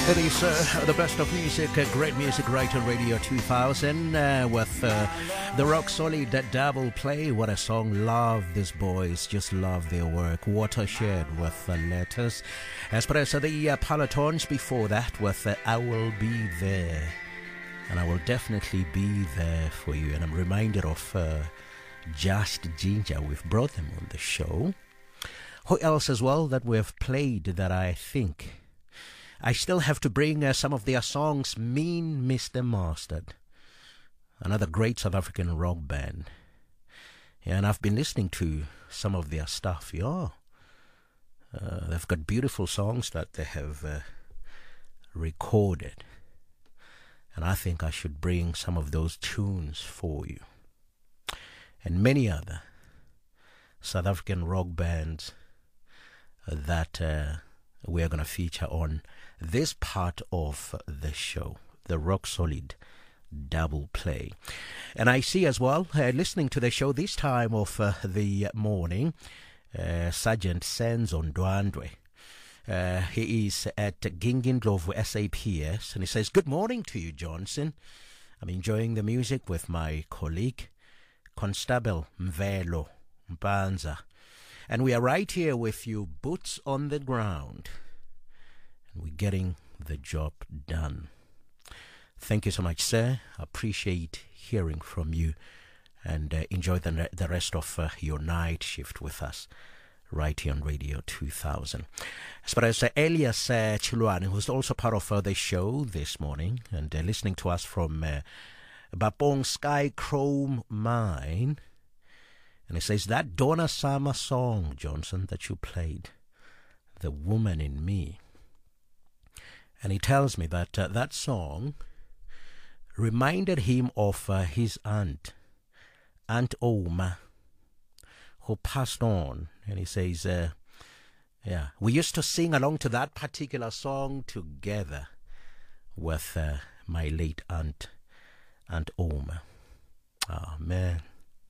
It is the best of music, great music right on Radio 2000 with the rock solid double play. What a song. Love these boys, just love their work. Watershed with Letters. Espresso, the Palatons before that with I Will Be There. And I will definitely be there for you. And I'm reminded of Just Ginger. We've brought them on the show. Who else as well that we've played that I think I still have to bring some of their songs. Mean Mr. Mustard, another great South African rock band. Yeah, and I've been listening to some of their stuff. Yeah, they've got beautiful songs that they have recorded. And I think I should bring some of those tunes for you. And many other South African rock bands that we are going to feature on this part of the show, the Rock Solid Double Play. And I see as well, listening to the show this time of the morning, Sergeant Senzo Ndwandwe. He is at Gingindlovu SAPS, and he says, "Good morning to you, Johnson. I'm enjoying the music with my colleague, Constable Mvelo Mpanza. And we are right here with you, boots on the ground. And we're getting the job done." Thank you so much, sir. I appreciate hearing from you. And enjoy the rest of your night shift with us right here on Radio 2000. As far as Elias Chilwane, who's also part of the show this morning, and listening to us from Bapong Sky Chrome Mine. And he says, that Donna Summer song, Johnson, that you played, The Woman in Me. And he tells me that that song reminded him of his aunt, Aunt Oma, who passed on. And he says, yeah, we used to sing along to that particular song together with my late Aunt Oma. Oh, man.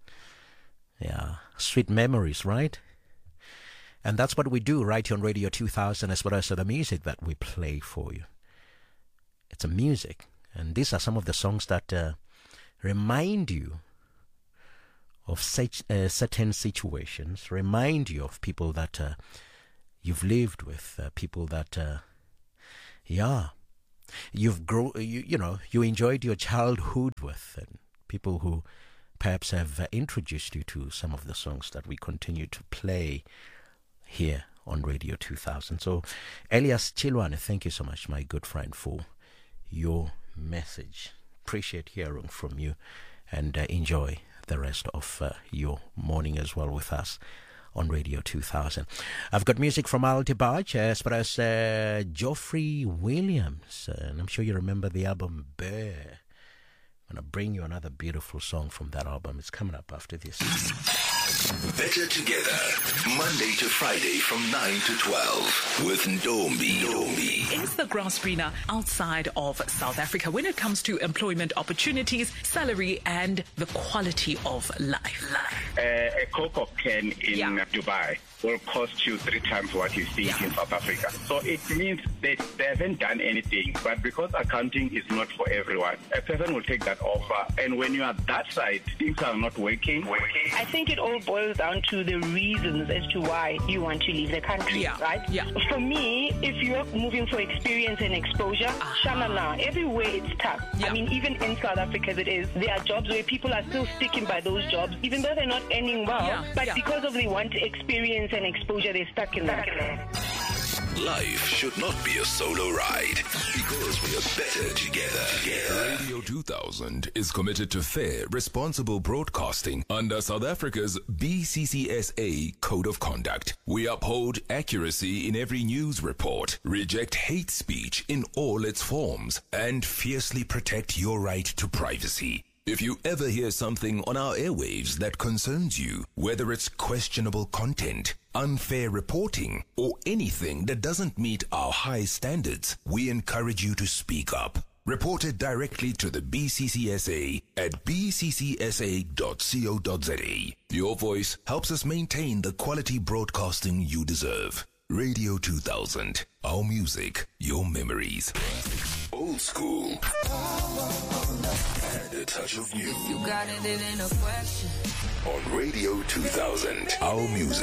Yeah, sweet memories, right? And that's what we do right here on Radio 2000, as well as the music that we play for you. It's a music. And these are some of the songs that remind you of such certain situations, remind you of people that you've lived with, people that, you've grown, you enjoyed your childhood with, and people who perhaps have introduced you to some of the songs that we continue to play here on Radio 2000. So, Elias Chilwane, thank you so much, my good friend, for your message. Appreciate hearing from you, and enjoy the rest of your morning as well with us on Radio 2000. I've got music from Alti Baj, as well as Geoffrey Williams, and I'm sure you remember the album Bear. I'm going to bring you another beautiful song from that album. It's coming up after this. Better Together, Monday to Friday from 9 to 12 with Ndombi. Is the grass greener outside of South Africa when it comes to employment opportunities, salary, and the quality of life? A Coke can in Dubai will cost you 3 times what you see in South Africa. So it means they haven't done anything, but because accounting is not for everyone, a person will take that offer. And when you are that side, things are not working. I think it all boils down to the reasons as to why you want to leave the country, right? Yeah. For me, if you're moving for experience and exposure, shanana, everywhere it's tough. Yeah. I mean, even in South Africa, there are jobs where people are still sticking by those jobs, even though they're not earning well, but because of they want experience and exposure, they're stuck in that. Life should not be a solo ride, because we are better together. Radio 2000 is committed to fair, responsible broadcasting under South Africa's BCCSA Code of Conduct. We uphold accuracy in every news report, reject hate speech in all its forms, and fiercely protect your right to privacy. If you ever hear something on our airwaves that concerns you, whether it's questionable content, unfair reporting, or anything that doesn't meet our high standards, we encourage you to speak up. Report it directly to the BCCSA at bccsa.co.za. Your voice helps us maintain the quality broadcasting you deserve. Radio 2000. Our music, your memories. Old school. And a touch of new. You got it, it ain't a question. On Radio 2000. Our music.